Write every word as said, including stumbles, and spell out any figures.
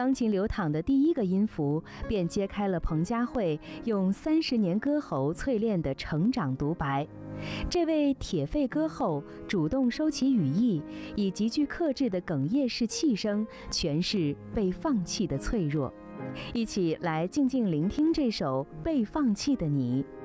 钢琴流淌的第一个音符，便揭开了彭佳慧用三十年歌喉淬炼的成长独白。这位铁肺歌后主动收起羽翼，以极具克制的哽咽式气声诠释被放弃的脆弱。一起来静静聆听这首《被放弃的你》。